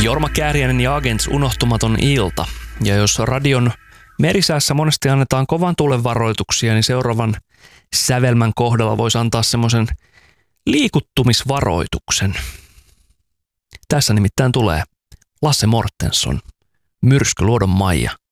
Jorma Kääriäinen ja Agents unohtumaton ilta. Ja jos radion merisäässä monesti annetaan kovan tuulen varoituksia, niin seuraavan sävelmän kohdalla voisi antaa semmoisen liikuttumisvaroituksen. Tässä nimittäin tulee Lasse Mortensson, Myrskyluodon Maija